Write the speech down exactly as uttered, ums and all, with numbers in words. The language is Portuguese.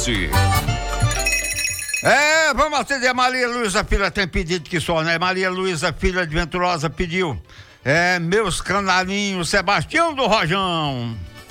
É, vamos atender a Maria Luísa Filha, tem pedido que só, né? Maria Luísa Filha de Venturosa pediu. É, meus canarinhos, Sebastião do Rojão.